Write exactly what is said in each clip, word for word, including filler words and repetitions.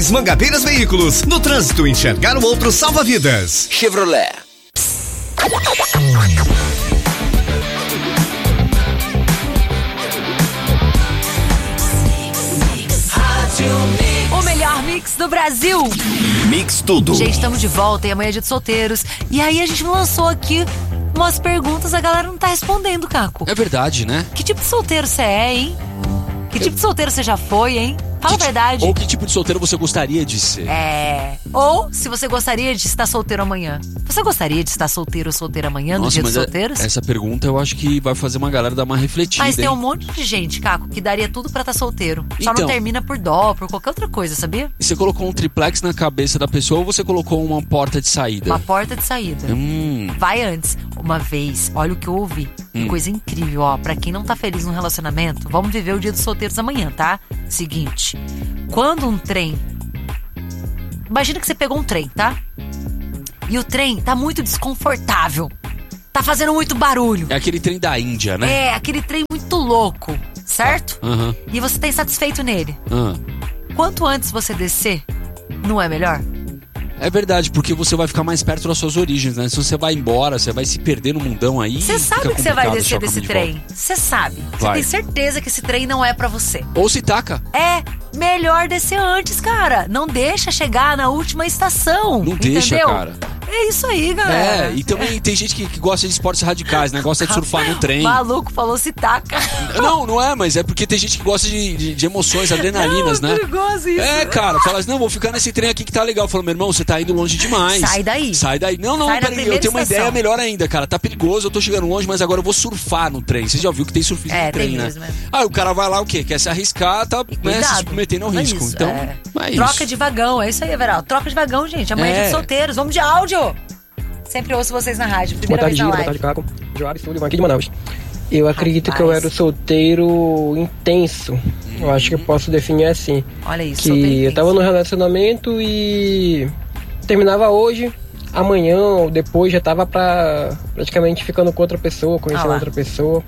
Mangabeiras Veículos. No trânsito, enxergar o outro salva vidas. Chevrolet. O melhor mix do Brasil. Mix tudo. Gente, estamos de volta e amanhã é dia de solteiros. E aí a gente lançou aqui umas perguntas, a galera não tá respondendo, Caco. É verdade, né? Que tipo de solteiro você é, hein? Que tipo de solteiro você já foi, hein? Fala a verdade. Ou que tipo de solteiro você gostaria de ser? É. Ou se você gostaria de estar solteiro amanhã. Você gostaria de estar solteiro ou solteira amanhã, no Nossa, dia dos mas solteiros? É, essa pergunta eu acho que vai fazer uma galera dar uma refletida. Mas tem hein? um monte de gente, Caco, que daria tudo pra estar solteiro. Só Então. não termina por dó, por qualquer outra coisa, sabia? E você colocou um triplex na cabeça da pessoa ou você colocou uma porta de saída? Uma porta de saída. Hum. Vai antes. Uma vez, olha o que eu ouvi. Hum. Coisa incrível, ó. Pra quem não tá feliz no relacionamento, vamos viver o dia dos solteiros amanhã, tá? Seguinte. Quando um trem... Imagina que você pegou um trem, tá? E o trem tá muito desconfortável. Tá fazendo muito barulho. É aquele trem da Índia, né? É, aquele trem muito louco, certo? Aham. E você tá insatisfeito nele. Aham. Quanto antes você descer, não é melhor? É verdade, porque você vai ficar mais perto das suas origens, né? Se você vai embora, você vai se perder no mundão aí. Você sabe fica que você vai complicado descer achar o desse caminho de trem. Você sabe. Você Vai. tem certeza que esse trem não é pra você. volta. Ou se taca. É melhor descer antes, cara. Não deixa chegar na última estação. Não deixa, entendeu? cara. É isso aí, galera. É, e também tem gente que, que gosta de esportes radicais, né? Gosta de surfar no trem. Maluco falou se taca. Não, não é, mas é porque tem gente que gosta de, de, de emoções, adrenalinas, Não, é né? perigoso isso. É, cara, fala assim, não, vou ficar nesse trem aqui que tá legal. Fala, meu irmão, você tá indo longe demais. Sai daí. Sai daí. Não, não, Sai na peraí, eu primeira tenho uma estação. ideia melhor ainda, cara. Tá perigoso, eu tô chegando longe, mas agora eu vou surfar no trem. Você já viu que tem surfista É, no trem, tem né? mesmo, é. Aí o cara vai lá, o quê? Quer se arriscar, tá né, se Cuidado. submetendo ao É risco. isso, Então, é. é Troca isso. de vagão, é isso aí, Everaldo. Troca de vagão, gente. Amanhã é dia É. de solteiros. Vamos de áudio. Sempre ouço vocês na rádio. Boa Primeira tarde, vez na Gil. Boa live. tarde, Caco. Joara Sullivan, aqui de Manaus. Eu acredito Rapaz. que eu era o solteiro intenso. Eu acho que eu posso definir assim. Olha isso, Que solteiro eu tava intenso. no relacionamento e terminava hoje, amanhã ou depois já tava pra, praticamente ficando com outra pessoa, Ah conhecendo lá. outra pessoa.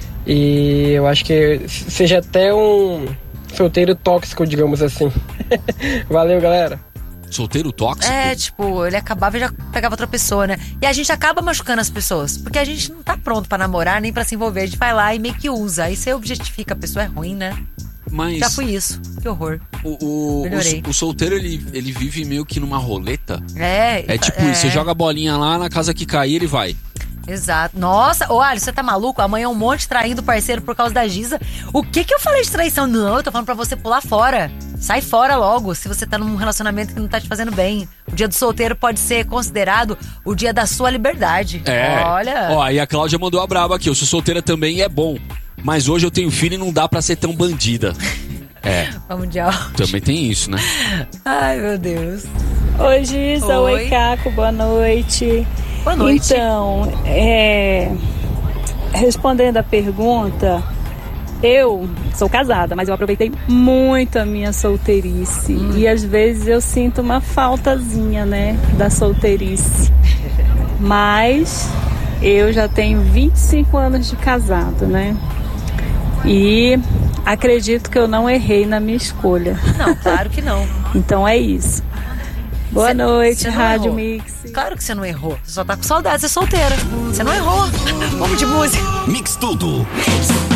E eu acho que seja até um solteiro tóxico, digamos assim. Valeu, galera. Solteiro tóxico? É, tipo, ele acabava e já pegava outra pessoa, né? E a gente acaba machucando as pessoas. Porque a gente não tá pronto pra namorar nem pra se envolver. A gente vai lá e meio que usa. Aí você objetifica a pessoa, é ruim, né? Mas Já fui isso. Que horror. o, o, Melhorei. o, o solteiro, ele, ele vive meio que numa roleta. É. É tipo isso, você joga a bolinha lá, na casa que cair, ele vai. Exato. Nossa, ô Alisson, você tá maluco? Amanhã um monte traindo o parceiro por causa da Giza. O que que eu falei de traição? Não, eu tô falando pra você pular fora. Sai fora logo, se você tá num relacionamento que não tá te fazendo bem. O dia do solteiro pode ser considerado o dia da sua liberdade. É. Olha. Ó, e a Cláudia mandou a braba aqui. Eu sou solteira também e é bom. Mas hoje eu tenho filho e não dá pra ser tão bandida. É, Vamos de áudio. também tem isso, né? Ai, meu Deus. Oi, Giza. Oi. Oi, Caco. Boa noite. Boa noite. Então, é, respondendo a pergunta, eu sou casada, mas eu aproveitei muito a minha solteirice. Hum. E às vezes eu sinto uma faltazinha, né, da solteirice. Mas eu já tenho vinte e cinco anos de casado, né? E acredito que eu não errei na minha escolha. Não, claro que não. Então é isso. Boa Cê- noite, cê não Rádio errou. Mix. Claro que você não errou. Você só tá com saudade de ser solteira. Você não errou. Vamos de música. Mix tudo.